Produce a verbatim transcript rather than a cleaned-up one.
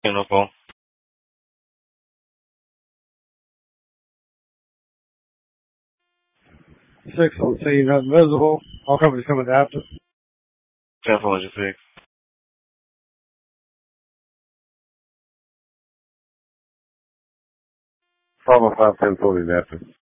no phone. Six on scene, nothing visible. All companies coming after. ten four hundred six. five oh five ten forty after.